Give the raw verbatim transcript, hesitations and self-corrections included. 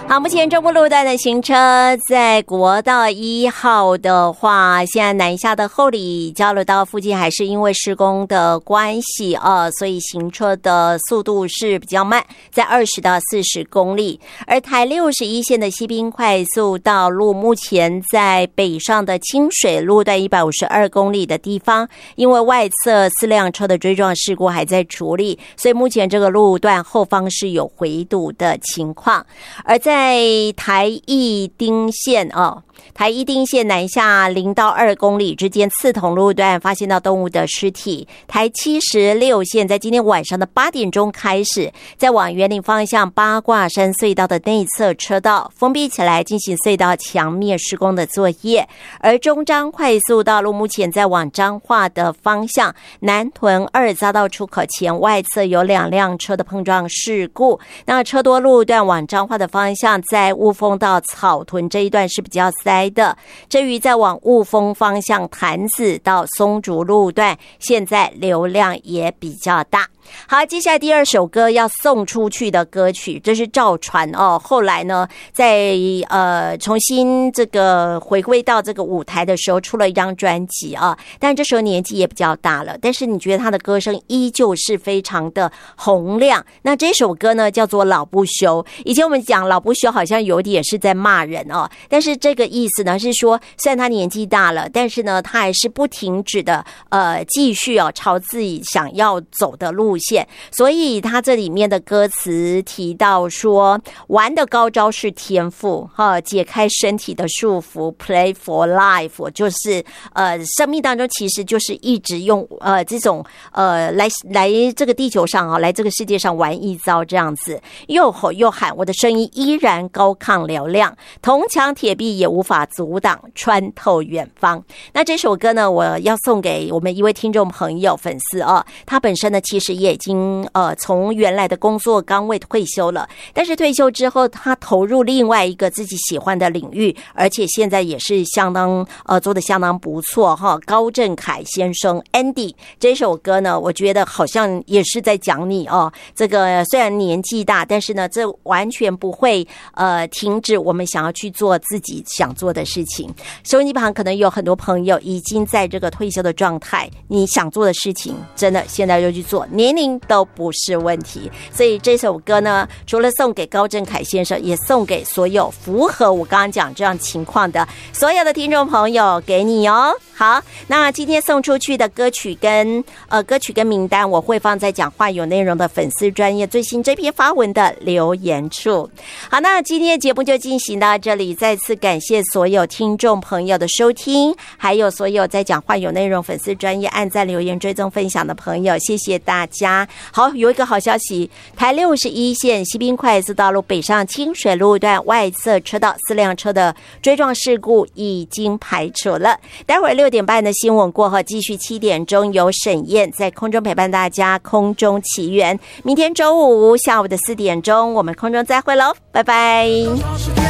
好，目前中部路段的行车在国道一号的话，现在南下的后里交流道附近还是因为施工的关系啊，所以行车的速度是比较慢，在二十到四十公里。而台六十一线的西滨快速道路目前在北上的清水路段一百五十二公里的地方，因为外侧四辆车的追撞事故还在处理，所以目前这个路段后方是有回堵的情况。而在在台义丁线哦，台义丁线南下零到二公里之间刺桐路段发现到动物的尸体。台七十六线在今天晚上的八点钟开始，在往员林方向八卦山隧道的内侧车道封闭起来，进行隧道墙面施工的作业。而中彰快速道路目前在往彰化的方向，南屯二匝道出口前外侧有两辆车的碰撞事故，那车多路段往彰化的方向，在雾峰到草屯这一段是比较塞的。至于在往雾峰方向潭子到松竹路段，现在流量也比较大。好，接下来第二首歌要送出去的歌曲，这是赵传哦。后来呢，在呃重新这个回归到这个舞台的时候，出了一张专辑啊。但这时候年纪也比较大了，但是你觉得他的歌声依旧是非常的洪亮。那这首歌呢，叫做《老不休》。以前我们讲老不休，好像有点是在骂人哦，但是这个意思呢是说，虽然他年纪大了，但是呢，他还是不停止的呃继续哦朝自己想要走的路线，所以他这里面的歌词提到说，玩的高招是天赋，哈，解开身体的束缚 ，play for life， 就是呃，生命当中其实就是一直用呃这种呃来来这个地球上啊，来这个世界上玩一遭这样子，又吼又喊，我的声音依然高亢嘹亮，铜墙铁壁也无法阻挡，穿透远方。那这首歌呢，我要送给我们一位听众朋友粉丝哦，他本身呢其实也已经呃从原来的工作岗位退休了，但是退休之后他投入另外一个自己喜欢的领域，而且现在也是相当呃做得相当不错哈。高振凯先生 Andy 这首歌呢，我觉得好像也是在讲你哦，这个虽然年纪大，但是呢这完全不会呃停止我们想要去做自己想做的事情。收音机旁可能有很多朋友已经在这个退休的状态，你想做的事情真的现在就去做，年龄都不是问题。所以这首歌呢，除了送给高振凯先生，也送给所有符合我刚刚讲这样情况的所有的听众朋友，给你哦。好，那今天送出去的歌曲跟呃歌曲跟名单，我会放在讲话有内容的粉丝专页最新这篇发文的留言处。好，那今天的节目就进行到这里，再次感谢所有听众朋友的收听，还有所有在讲话有内容粉丝专页按赞留言追踪分享的朋友，谢谢大家。好，有一个好消息，台六十一线西滨快速道路北上清水路段外侧车道四辆车的追撞事故已经排除了。待会儿六点半的新闻过后，继续七点钟由沈燕在空中陪伴大家，空中奇缘。明天周五下午的四点钟，我们空中再会喽，拜拜。